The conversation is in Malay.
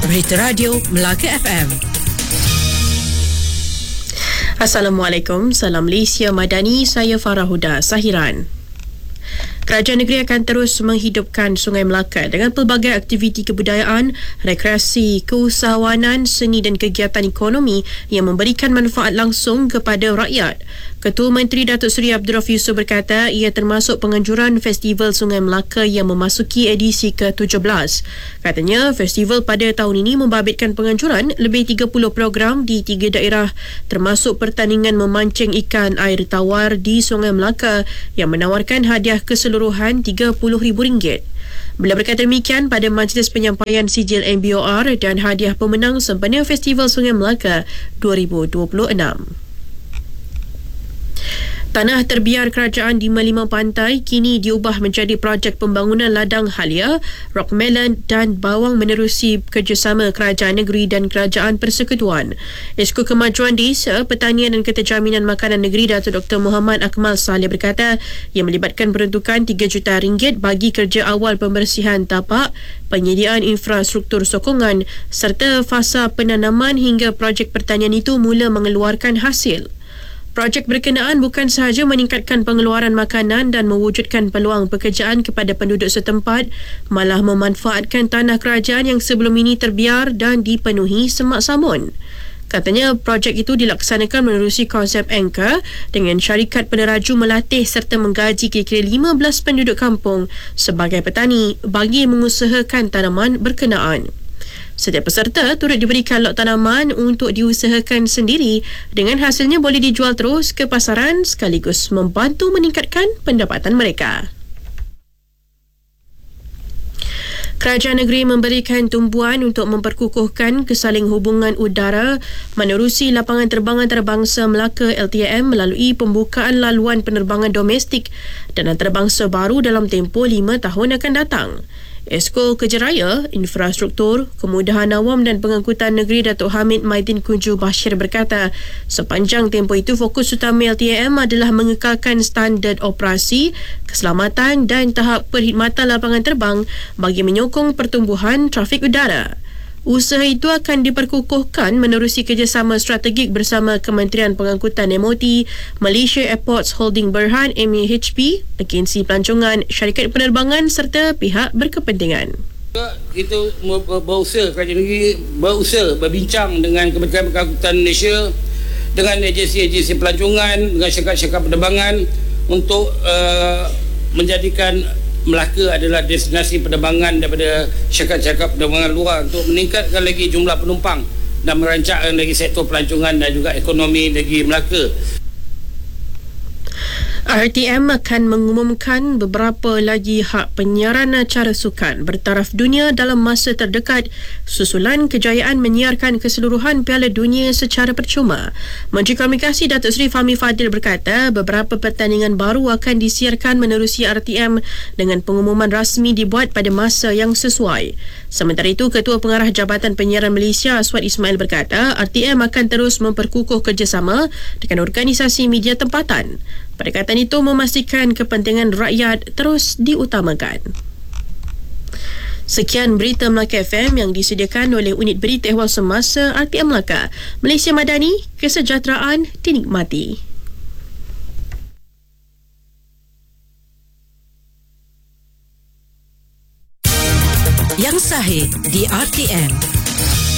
Berita Radio Melaka FM. Assalamualaikum, salam Malaysia Madani, saya Farah Huda Sahiran. Kerajaan negeri akan terus menghidupkan Sungai Melaka dengan pelbagai aktiviti kebudayaan, rekreasi, keusahawanan, seni dan kegiatan ekonomi yang memberikan manfaat langsung kepada rakyat. Ketua Menteri Datuk Seri Abdul Rauf Yusof berkata ia termasuk penganjuran Festival Sungai Melaka yang memasuki edisi ke-17. Katanya, festival pada tahun ini membabitkan penganjuran lebih 30 program di 3 daerah termasuk pertandingan memancing ikan air tawar di Sungai Melaka yang menawarkan hadiah keseluruhan RM30,000. Beliau berkata demikian pada majlis penyampaian sijil MBOR dan hadiah pemenang sempena Festival Sungai Melaka 2026. Tanah terbiar kerajaan di Merlimau Pantai kini diubah menjadi projek pembangunan ladang halia, rockmelon dan bawang menerusi kerjasama kerajaan negeri dan kerajaan persekutuan. Esko Kemajuan Desa, Pertanian dan Keterjaminan Makanan Negeri Datuk Dr. Muhammad Akmal Saleh berkata ia melibatkan peruntukan RM3 juta bagi kerja awal pembersihan tapak, penyediaan infrastruktur sokongan serta fasa penanaman hingga projek pertanian itu mula mengeluarkan hasil. Projek berkenaan bukan sahaja meningkatkan pengeluaran makanan dan mewujudkan peluang pekerjaan kepada penduduk setempat, malah memanfaatkan tanah kerajaan yang sebelum ini terbiar dan dipenuhi semak samun. Katanya, projek itu dilaksanakan menerusi konsep Anchor dengan syarikat peneraju melatih serta menggaji kira-kira 15 penduduk kampung sebagai petani bagi mengusahakan tanaman berkenaan. Setiap peserta turut diberikan lot tanaman untuk diusahakan sendiri dengan hasilnya boleh dijual terus ke pasaran sekaligus membantu meningkatkan pendapatan mereka. Kerajaan negeri memberikan tumpuan untuk memperkukuhkan kesaling hubungan udara menerusi lapangan terbang antarabangsa Melaka LTM melalui pembukaan laluan penerbangan domestik dan antarabangsa baru dalam tempoh 5 tahun akan datang. Esko Kejeraya, Infrastruktur, Kemudahan Awam dan Pengangkutan Negeri Datuk Hamid Maidin Kunju Bashir berkata, sepanjang tempoh itu fokus utama LTM adalah mengekalkan standard operasi, keselamatan dan tahap perkhidmatan lapangan terbang bagi menyokong pertumbuhan trafik udara. Usaha itu akan diperkukuhkan menerusi kerjasama strategik bersama Kementerian Pengangkutan MOT, Malaysia Airports Holding Berhad MAHP, agensi pelancongan, syarikat penerbangan serta pihak berkepentingan. Kita berusaha, kerajaan negeri berusaha berbincang dengan Kementerian Pengangkutan Malaysia, dengan agensi-agensi pelancongan, dengan syarikat-syarikat penerbangan untuk menjadikan Melaka adalah destinasi penerbangan daripada syarikat-syarikat penerbangan luar untuk meningkatkan lagi jumlah penumpang dan merancangkan lagi sektor pelancongan dan juga ekonomi negeri Melaka. RTM akan mengumumkan beberapa lagi hak penyiaran acara sukan bertaraf dunia dalam masa terdekat susulan kejayaan menyiarkan keseluruhan Piala Dunia secara percuma. Menteri Komunikasi Datuk Seri Fahmi Fadil berkata beberapa pertandingan baru akan disiarkan menerusi RTM dengan pengumuman rasmi dibuat pada masa yang sesuai. Sementara itu, Ketua Pengarah Jabatan Penyiaran Malaysia Aswad Ismail berkata RTM akan terus memperkukuh kerjasama dengan organisasi media tempatan. Perkataan itu memastikan kepentingan rakyat terus diutamakan. Sekian berita Melaka FM yang disediakan oleh Unit Berita Ehwal Semasa RTM Melaka. Malaysia Madani, kesejahteraan dinikmati. Yang sahih di RTM.